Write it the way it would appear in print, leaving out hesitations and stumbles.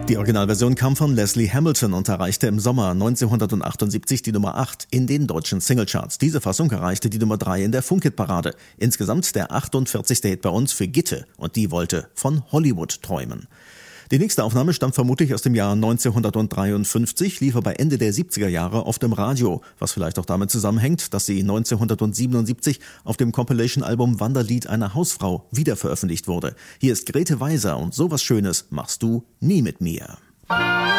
Die Originalversion kam von Leslie Hamilton und erreichte im Sommer 1978 die Nummer 8 in den deutschen Singlecharts. Diese Fassung erreichte die Nummer 3 in der Funkhit-Parade. Insgesamt der 48. Hit bei uns für Gitte, und die wollte von Hollywood träumen. Die nächste Aufnahme stammt vermutlich aus dem Jahr 1953, lief aber Ende der 70er Jahre oft im Radio, was vielleicht auch damit zusammenhängt, dass sie 1977 auf dem Compilation-Album Wanderlied einer Hausfrau wiederveröffentlicht wurde. Hier ist Grete Weiser und Sowas Schönes machst du nie mit mir.